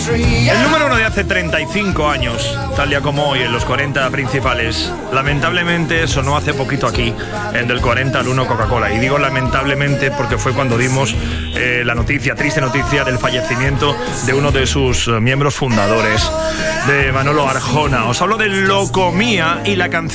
El número uno de hace 35 años, tal día como hoy, en los 40 principales, lamentablemente sonó hace poquito aquí, en del 40 al 1 Coca-Cola. Y digo lamentablemente porque fue cuando dimos la noticia, triste noticia, del fallecimiento de uno de sus miembros fundadores, de Manolo Arjona. Os hablo de Locomía y la canción